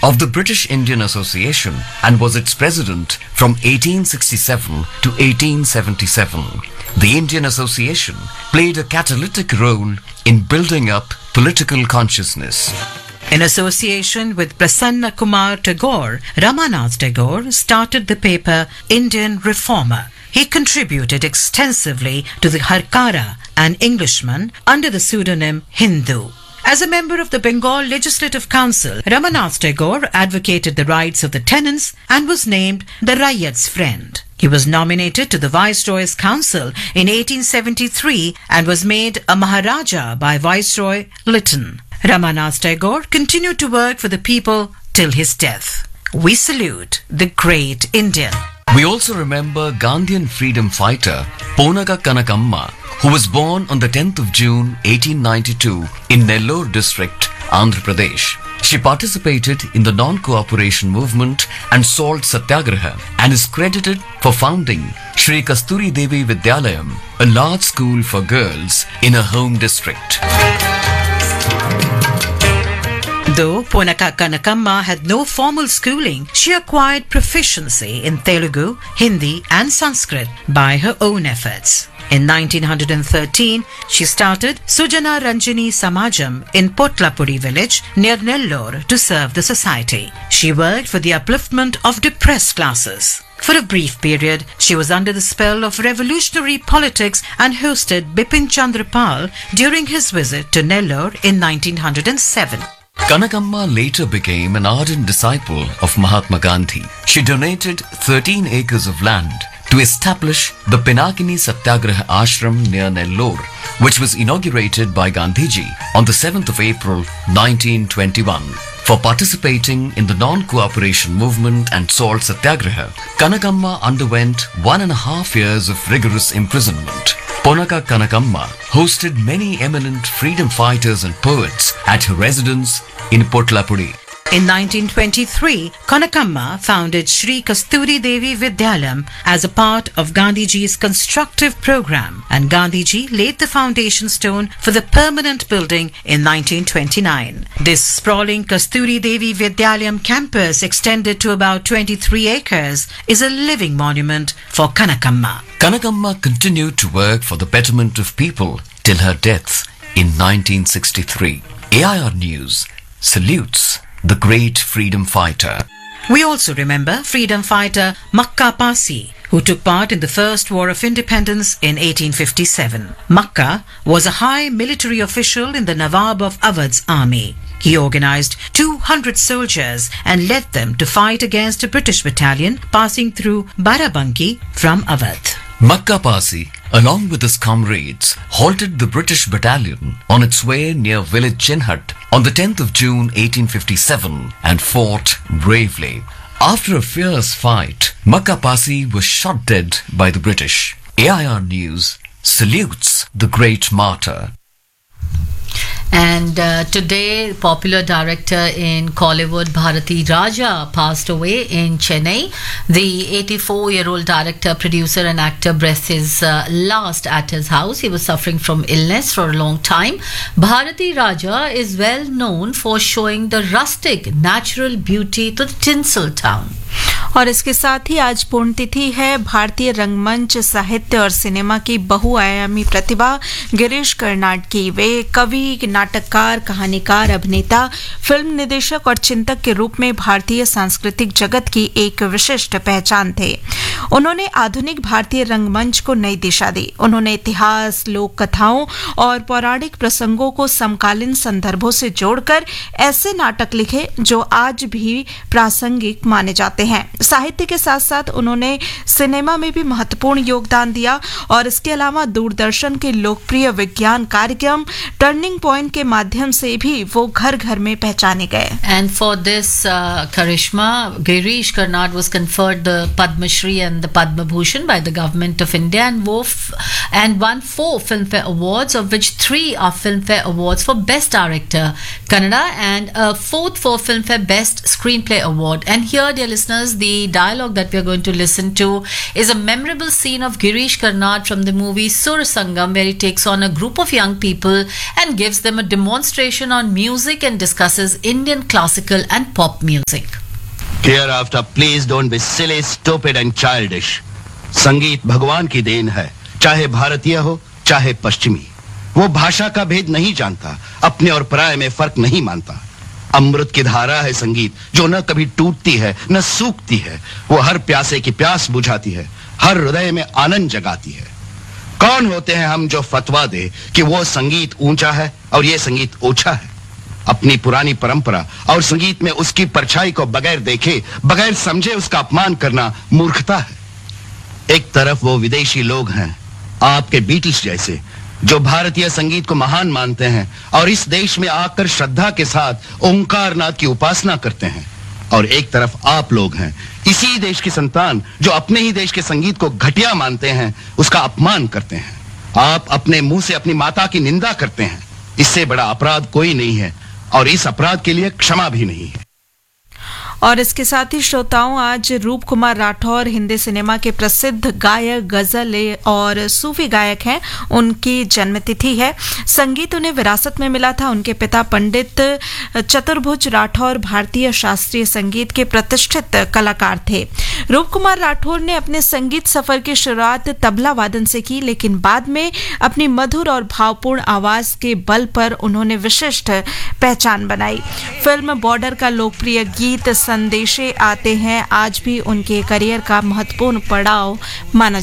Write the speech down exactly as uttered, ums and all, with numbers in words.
of the British Indian Association and was its president from eighteen sixty-seven to eighteen seventy-seven. The Indian Association played a catalytic role in building up political consciousness. In association with Prasanna Kumar Tagore, Ramanath Tagore started the paper Indian Reformer. He contributed extensively to the Harkara, an Englishman, under the pseudonym Hindu. As a member of the Bengal Legislative Council, Ramanath Tagore advocated the rights of the tenants and was named the Raiyat's Friend. He was nominated to the Viceroy's Council in eighteen seventy-three and was made a Maharaja by Viceroy Lytton. Ramanath Tagore continued to work for the people till his death. We salute the great Indian. We also remember Gandhian freedom fighter Ponaka Kanakamma, who was born on the tenth of June eighteen ninety-two in Nellore district, Andhra Pradesh. She participated in the non-cooperation movement and salt satyagraha and is credited for founding Shri Kasturi Devi Vidyalayam, a large school for girls in her home district. Though Ponaka Kanakamma had no formal schooling, she acquired proficiency in Telugu, Hindi and Sanskrit by her own efforts. In nineteen thirteen, she started Sujana Ranjini Samajam in Potlapudi village near Nellore to serve the society. She worked for the upliftment of depressed classes. For a brief period, she was under the spell of revolutionary politics and hosted Bipin Chandra Pal during his visit to Nellore in nineteen oh seven. Kanakamma later became an ardent disciple of Mahatma Gandhi. She donated thirteen acres of land to establish the Pinakini Satyagraha Ashram near Nellore, which was inaugurated by Gandhiji on the seventh of April nineteen twenty-one. For participating in the non-cooperation movement and salt satyagraha, Kanakamma underwent one and a half years of rigorous imprisonment. Ponaka Kanakamma hosted many eminent freedom fighters and poets at her residence in Potlapudi. In nineteen twenty-three, Kanakamma founded Shri Kasturi Devi Vidyalayam as a part of Gandhiji's constructive program, and Gandhiji laid the foundation stone for the permanent building in nineteen twenty-nine. This sprawling Kasturi Devi Vidyalayam campus, extended to about twenty-three acres, is a living monument for Kanakamma. Kanakamma continued to work for the betterment of people till her death in nineteen sixty-three. A I R News salutes the great freedom fighter. We also remember freedom fighter Makka Pasi, who took part in the First War of Independence in eighteen fifty-seven. Makka was a high military official in the Nawab of Awadh's army. He organized two hundred soldiers and led them to fight against a British battalion passing through Barabanki from Awadh. Makka Pasi, along with his comrades, halted the British battalion on its way near village Chinhat on the tenth of June eighteen fifty-seven and fought bravely. After a fierce fight, Makka Pasi was shot dead by the British. A I R News salutes the great martyr. And uh, today, popular director in Kollywood, Bharati Raja, passed away in Chennai. The eighty-four-year-old director, producer and actor breathed his uh, last at his house. He was suffering from illness for a long time. Bharati Raja is well known for showing the rustic, natural beauty to the tinsel town. और इसके साथ ही आज पुण्यतिथि है भारतीय रंगमंच, साहित्य और सिनेमा की बहुआयामी प्रतिभा गिरीश कर्नाड की। वे कवि, नाटककार, कहानीकार, अभिनेता, फिल्म निदेशक और चिंतक के रूप में भारतीय सांस्कृतिक जगत की एक विशिष्ट पहचान थे। उन्होंने आधुनिक भारतीय रंगमंच को नई दिशा दी। उन्होंने इतिहास, लोक कथाओं और पौराणिक प्रसंगों को समकालीन संदर्भों से जोड़कर ऐसे नाटक लिखे जो आज भी प्रासंगिक माने जाते हैं। साहित्य के साथ साथ उन्होंने सिनेमा में भी महत्वपूर्ण योगदान दिया और इसके अलावा दूरदर्शन के लोकप्रिय विज्ञान कार्यक्रम टर्निंग पॉइंट के माध्यम से भी वो घर घर में पहचाने गए। And for this uh, charisma, Girish Karnad was conferred the Padma Shri and the Padma Bhushan by the government of India and, and won four Filmfare Awards, of which three are Filmfare Awards for Best Director, Kannada, and a fourth for Filmfare Best Screenplay Award. And here, dear listeners, the the dialogue that we are going to listen to is a memorable scene of Girish Karnad from the movie Sur Sangam, where he takes on a group of young people and gives them a demonstration on music and discusses Indian classical and pop music. Hereafter, please don't be silly, stupid and childish. संगीत भगवान की then है, चाहे भारतीय हो चाहे पश्चिमी। वो भाषा का भेद नहीं जानता, अपने और पराये में फर्क नहीं मानता। अमृत की धारा है संगीत, जो न कभी टूटती है न सूखती है। वो हर प्यासे की प्यास बुझाती है, हर हृदय में आनंद जगाती है। कौन होते हैं हम जो फतवा दे कि वो संगीत ऊंचा है और ये संगीत ओछा है? अपनी पुरानी परंपरा और संगीत में उसकी परछाई को बगैर देखे, बगैर समझे उसका अपमान करना मूर्खता है। एक तरफ वो विदेशी लोग हैं, आपके बीटल्स जैसे, जो भारतीय संगीत को महान मानते हैं और इस देश में आकर श्रद्धा के साथ ओंकारनाथ की उपासना करते हैं, और एक तरफ आप लोग हैं, इसी देश की संतान, जो अपने ही देश के संगीत को घटिया मानते हैं, उसका अपमान करते हैं। आप अपने मुंह से अपनी माता की निंदा करते हैं। इससे बड़ा अपराध कोई नहीं है और इस अपराध के लिए क्षमा भी नहीं है। और इसके साथ ही श्रोताओं, आज रूप कुमार राठौर हिंदी सिनेमा के प्रसिद्ध गायक, गजल और सूफी गायक हैं। उनकी जन्मतिथि है। संगीत उन्हें विरासत में मिला था। उनके पिता पंडित चतुर्भुज राठौर भारतीय शास्त्रीय संगीत के प्रतिष्ठित कलाकार थे। रूप कुमार राठौर ने अपने संगीत सफर की शुरुआत तबला वादन से की, लेकिन बाद में अपनी मधुर और भावपूर्ण आवाज के बल पर उन्होंने विशिष्ट पहचान बनाई। फिल्म बॉर्डर का लोकप्रिय गीत संदेशे आते हैं आज भी उनके करियर का महत्वपूर्ण पड़ाव माना